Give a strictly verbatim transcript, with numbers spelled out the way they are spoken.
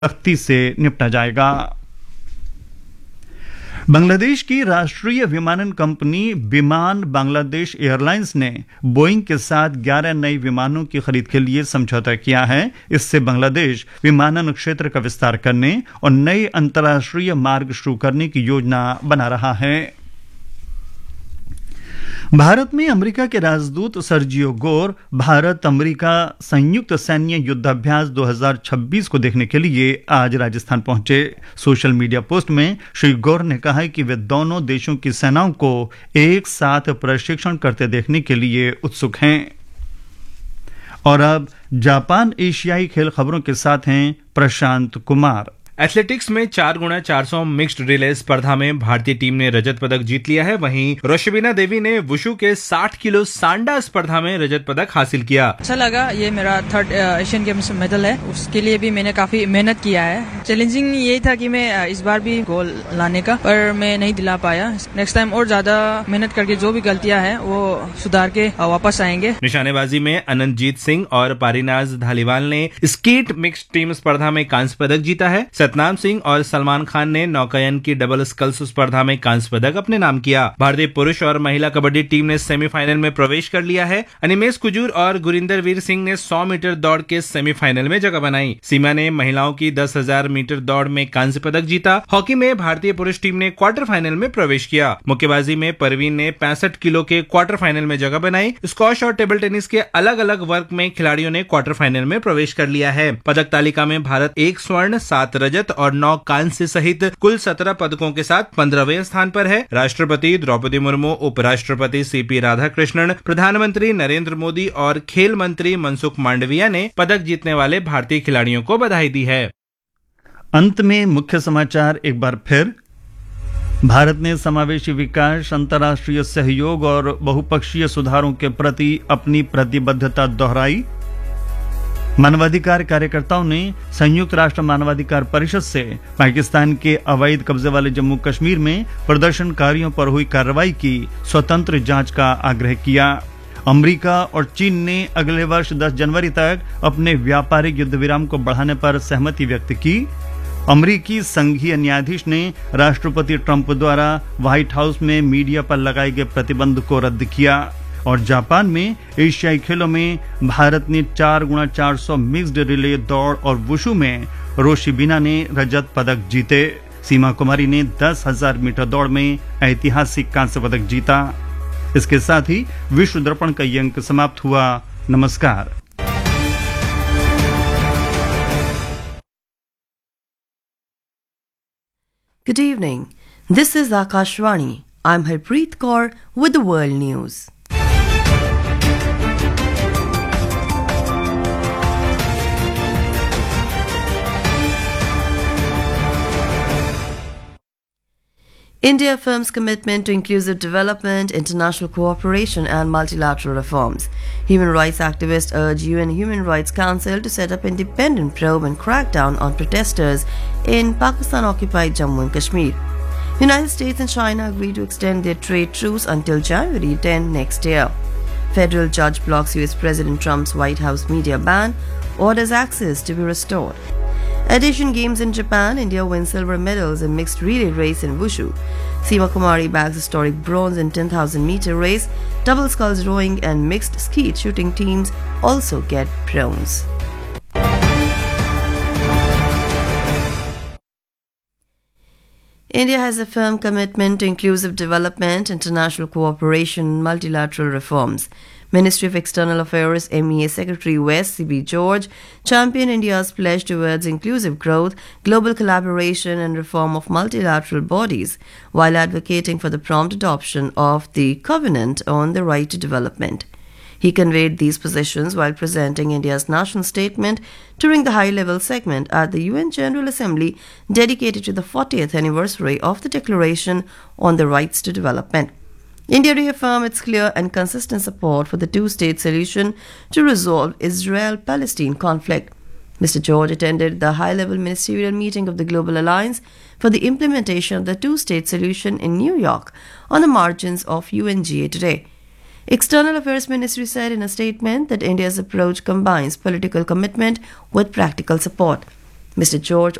सख्ती से निपटा जाएगा। बांग्लादेश की राष्ट्रीय विमानन कंपनी विमान बांग्लादेश एयरलाइंस ने बोइंग के साथ ग्यारह नए विमानों की खरीद के लिए समझौता किया है। इससे बांग्लादेश विमानन क्षेत्र का विस्तार करने और नए अंतर्राष्ट्रीय मार्ग शुरू करने की योजना बना रहा है। भारत में अमेरिका के राजदूत सर्जियो गोर भारत अमेरिका संयुक्त सैन्य युद्धाभ्यास दो हज़ार छब्बीस को देखने के लिए आज राजस्थान पहुंचे। सोशल मीडिया पोस्ट में श्री गोर ने कहा कि वे दोनों देशों की सेनाओं को एक साथ प्रशिक्षण करते देखने के लिए उत्सुक हैं। और अब जापान एशियाई खेल खबरों के साथ हैं प्रशांत कुमार। एथलेटिक्स में चार गुणा चार सौ मिक्स्ड रिले स्पर्धा में भारतीय टीम ने रजत पदक जीत लिया है। वहीं रोशबीना देवी ने वुशु के साठ किलो सांडा स्पर्धा में रजत पदक हासिल किया। अच्छा लगा, ये मेरा थर्ड एशियन गेम्स मेडल है, उसके लिए भी मैंने काफी मेहनत किया है। चैलेंजिंग यही था कि मैं इस बार भी गोल लाने का, पर मैं नहीं दिला पाया। नेक्स्ट टाइम और ज्यादा मेहनत करके जो भी गलतियां हैं वो सुधार के वापस आएंगे। निशानेबाजी में अनंतजीत सिंह और पारीनाज धालीवाल ने स्कीट मिक्स्ड टीम स्पर्धा में कांस्य पदक जीता है। सतनाम सिंह और सलमान खान ने नौकायन की डबल स्कल्स स्पर्धा में कांस्य पदक अपने नाम किया। भारतीय पुरुष और महिला कबड्डी टीम ने सेमीफाइनल में प्रवेश कर लिया है। अनिमेश कुजूर और गुरिंदर वीर सिंह ने सौ मीटर दौड़ के सेमीफाइनल में जगह बनाई। सीमा ने महिलाओं की दस हजार मीटर दौड़ में कांस्य पदक जीता। हॉकी में भारतीय पुरुष टीम ने क्वार्टर फाइनल में प्रवेश किया। मुक्केबाजी में परवीन ने पैंसठ किलो के क्वार्टर फाइनल में जगह बनाई। स्क्वॉश और टेबल टेनिस के अलग अलग वर्ग में खिलाड़ियों ने क्वार्टर फाइनल में प्रवेश कर लिया है। पदक तालिका में भारत एक स्वर्ण, सात रजत और नौ कांस्य सहित कुल सत्रह पदकों के साथ पंद्रहवें स्थान पर है। राष्ट्रपति द्रौपदी मुर्मू, उपराष्ट्रपति सीपी राधाकृष्णन, प्रधानमंत्री नरेंद्र मोदी और खेल मंत्री मनसुख मांडविया ने पदक जीतने वाले भारतीय खिलाड़ियों को बधाई दी है। अंत में मुख्य समाचार एक बार फिर। भारत ने समावेशी विकास, अंतर्राष्ट्रीय सहयोग और बहुपक्षीय सुधारों के प्रति अपनी प्रतिबद्धता दोहराई। मानवाधिकार कार्यकर्ताओं ने संयुक्त राष्ट्र मानवाधिकार परिषद से पाकिस्तान के अवैध कब्जे वाले जम्मू कश्मीर में प्रदर्शनकारियों पर हुई कार्रवाई की स्वतंत्र जांच का आग्रह किया। अमेरिका और चीन ने अगले वर्ष दस जनवरी तक अपने व्यापारिक युद्ध विराम को बढ़ाने पर सहमति व्यक्त की। अमेरिकी संघीय न्यायाधीश ने राष्ट्रपति ट्रंप द्वारा व्हाइट हाउस में मीडिया पर लगाए गए प्रतिबंध को रद्द किया। और जापान में एशियाई खेलों में भारत ने चार गुणा चार सौ मिक्स्ड रिले दौड़ और वुशु में रोशिबीना ने रजत पदक जीते। सीमा कुमारी ने दस हजार मीटर दौड़ में ऐतिहासिक कांस्य पदक जीता। इसके साथ ही विश्व दर्पण का ये अंक समाप्त हुआ। नमस्कार। Good evening. This is Akashvani. I'm Harpreet Kaur with the World News. India affirms commitment to inclusive development, international cooperation and multilateral reforms. Human rights activists urge U N Human Rights Council to set up independent probe and crackdown on protesters in Pakistan-occupied Jammu and Kashmir. United States and China agree to extend their trade truce until January tenth next year. Federal judge blocks U S President Trump's White House media ban, orders access to be restored. At Asian Games in Japan, India wins silver medals in mixed relay race in Wushu. Seema Kumari bags historic bronze in ten thousand meter race. Double sculls rowing and mixed skeet shooting teams also get bronze. India has a firm commitment to inclusive development, international cooperation and multilateral reforms. Ministry of External Affairs M E A Secretary West C B George championed India's pledge towards inclusive growth, global collaboration and reform of multilateral bodies, while advocating for the prompt adoption of the Covenant on the Right to Development. He conveyed these positions while presenting India's national statement during the high-level segment at the U N General Assembly dedicated to the fortieth anniversary of the Declaration on the Rights to Development. India reaffirmed its clear and consistent support for the two-state solution to resolve Israel-Palestine conflict. Mister George attended the high-level ministerial meeting of the Global Alliance for the implementation of the two-state solution in New York on the margins of U N G A today. External Affairs Ministry said in a statement that India's approach combines political commitment with practical support. Mister George